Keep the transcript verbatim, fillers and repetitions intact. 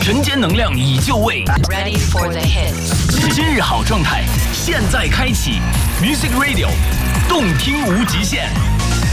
晨间能量已就位 ，Ready for the hits。 今日好状态，现在开启 Music Radio， 动听无极限。